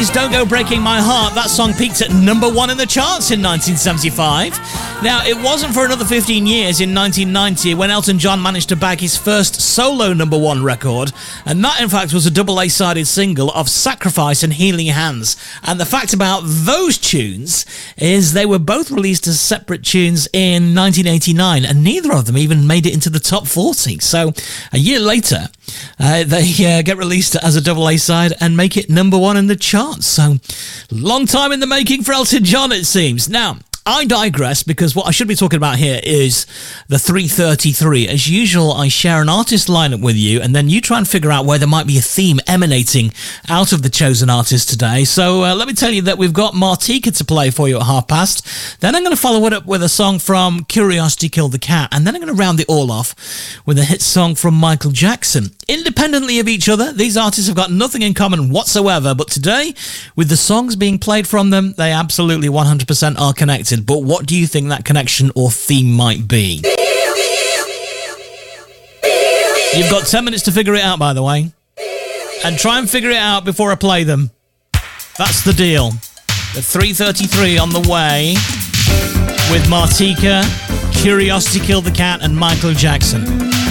is Don't Go Breaking My Heart. That song peaked at number 1 in the charts in 1975. Now, it wasn't for another 15 years in 1990 when Elton John managed to bag his first solo number 1 record, and that in fact was a double A-sided single of Sacrifice and Healing Hands. And the fact about those tunes is they were both released as separate tunes in 1989, and neither of them even made it into the top 40. So a year later, they get released as a double A-side and make it number 1 in the charts. So long time in the making for Elton John, it seems. Now, I digress, because what I should be talking about here is the 333. As usual, I share an artist lineup with you, and then you try and figure out where there might be a theme emanating out of the chosen artist today. So let me tell you that we've got Martika to play for you at past. Then I'm going to follow it up with a song from Curiosity Killed the Cat, and then I'm going to round it all off with a hit song from Michael Jackson. Independently of each other, these artists have got nothing in common whatsoever, but today, with the songs being played from them, they absolutely 100% are connected. But what do you think that connection or theme might be? You've got 10 minutes to figure it out, by the way. And try and figure it out before I play them. That's the deal. The 333 on the way with Martika, Curiosity Killed the Cat, and Michael Jackson.